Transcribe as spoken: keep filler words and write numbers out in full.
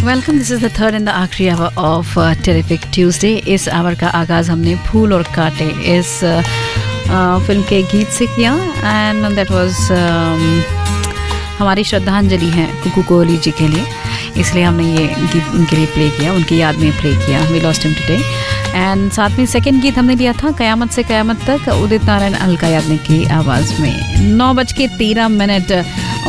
Welcome, this is the third and the आखिरी hour of terrific Tuesday. इस our का आगाज़ हमने फूल और कांटे इस फिल्म के गीत से किया एंड दैट वाज हमारी श्रद्धांजलि है कुकू कोहली जी के लिए, इसलिए हमने ये गीत उनके लिए प्ले किया, उनकी याद में प्ले किया। We lost him today. And साथ में सेकंड गीत हमने लिया था कयामत से कयामत तक, उदित नारायण अलका याग्निक की आवाज़ में। नौ बज के तेरह मिनट